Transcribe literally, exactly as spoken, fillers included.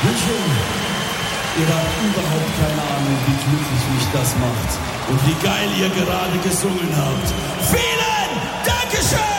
Vision, ihr habt überhaupt keine Ahnung, wie glücklich mich das macht und wie geil ihr gerade gesungen habt. Vielen Dankeschön!